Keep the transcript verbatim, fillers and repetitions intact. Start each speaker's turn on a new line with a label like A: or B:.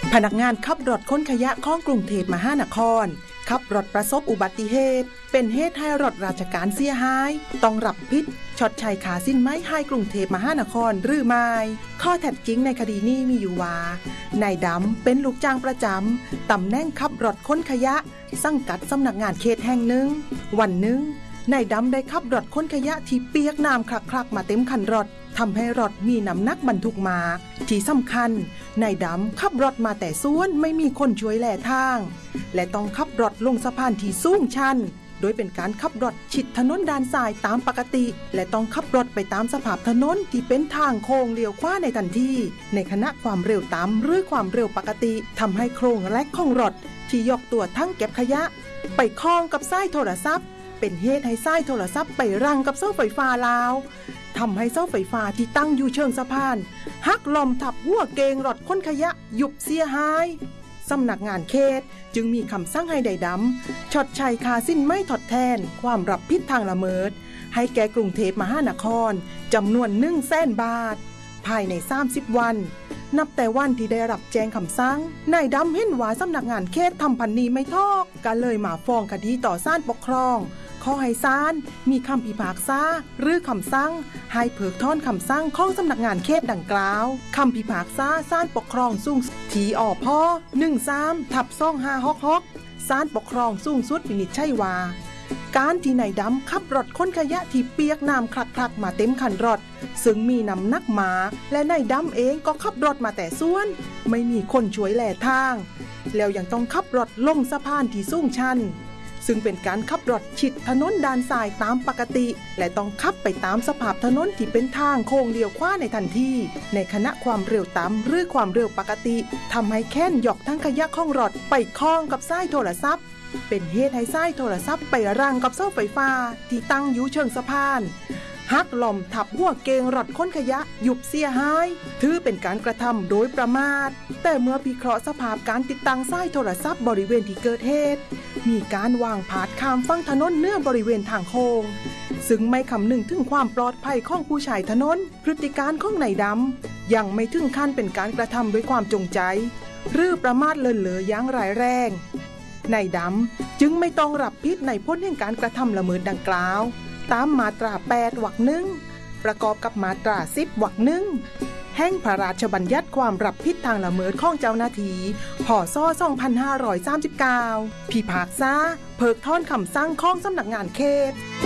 A: พนักงานขับรถขนขยะของกรุงเทพมหานครขับรถประสบอุบัติเหตุเป็นเหตุให้รถราชการเสียหายต้องรับผิดชดใช้ค่าสินไหมให้กรุงเทพมหานครหรือไม่ข้อเท็จจริงในคดีนี้มีอยู่ว่านายดำเป็นลูกจ้างประจำตำแหน่งขับรถขนขยะสังกัดสำนักงานเขตแห่งหนึ่งวันหนึ่งนายดำได้ขับรถขนขยะที่เปียกน้ำคลักๆมาเต็มคันรถทำให้รถมีน้ำหนักบรรทุกมากที่สำคัญนายดำขับรถมาแต่ส่วนไม่มีคนช่วยแล่ทางและต้องขับรถลงสะพานที่สูงชันโดยเป็นการขับรถชิดถนนด้านซ้ายตามปกติและต้องขับรถไปตามสภาพถนนที่เป็นทางโค้งเลี้ยวขวาในทันทีในขณะความเร็วต่ำหรือความเร็วปกติทำให้โครงแรกของรถที่ยกตัวทั้งเก็บขยะไปคล้องกับสายโทรศัพท์เป็นเหตุให้สายโทรศัพท์ไปรั้งกับเสาไฟฟ้าลาวทำให้เสาไฟฟ้าที่ตั้งอยู่เชิงสะพานหักล้มทับหัวเกงรถขนขยะยุบเสียหายสำนักงานเขตจึงมีคำสั่งให้นายดำชดใช้ค่าสินไหมทดแทนความรับผิดทางละเมิดให้แก่กรุงเทพมหานครจำนวนหนึ่งแสนบาทภายในสามสิบวันนับแต่วันที่ได้รับแจ้งคำสั่งนายดำเห็นว่าสำนักงานเขตทำพันนี้ไม่ทอกก็เลยมาฟ้องคดีต่อศาลปกครองขอให้ศาลมีคำพิพากษาหรือคำสั่งให้เพิกถอนคำสั่งของสำนักงานเขตดังกล่าวคำพิพากษาศาลปกครองสูงทีอพหนึ่งสามทับสองห้าหกหกศาลปกครองสูงสุดวินิจฉัยว่าการที่นายดำขับรถขนขยะที่เปียกน้ำคลักๆมาเต็มคันรถซึ่งมีน้ำหนักมากและนายดำเองก็ขับรถมาแต่ส่วนไม่มีคนช่วยแล่ทางแล้วยังต้องขับรถลงสะพานที่สูงชันซึ่งเป็นการขับรถชิดถนนด้านซ้ายตามปกติและต้องขับไปตามสภาพถนนที่เป็นทางโค้งเลี้ยวขวาในทันทีในขณะความเร็วต่ำหรือความเร็วปกติทำให้แค้นหยอกทั้งขยะของรถไปคล้องกับสายโทรศัพท์เป็นเหตุให้สายโทรศัพท์ไปรั้งกับเสาไฟฟ้าที่ตั้งอยู่เชิงสะพานหักล้มทับหัวเกงรถขนขยะยุบเสียหายถือเป็นการกระทำโดยประมาทแต่เมื่อพิเคราะห์สภาพการติดตั้งสายโทรศัพท์บริเวณที่เกิดเหตุมีการวางผาดข้ามฝั่งถนนเนื้อบริเวณทางโค้งซึ่งไม่คำนึงถึงความปลอดภัยของผู้ใช้ถนนพฤติการของนายดำยังไม่ถึงขั้นเป็นการกระทำด้วยความจงใจหรือประมาทเลินเล่ออย่างร้ายแรงนายดำจึงไม่ต้องรับผิดในพ้นแห่งการกระทำละเมิดดังกล่าวตามมาตราแปดวรรคหนึ่งประกอบกับมาตราสิบวรรคหนึ่งแห่งพระราชบัญญัติความรับผิดทางละเมิดของเจ้าหน้าที่พ.ศ. สองพันห้าร้อยสามสิบเก้าพิพากษาเพิกถอนคำสั่งของสำนักงานเขต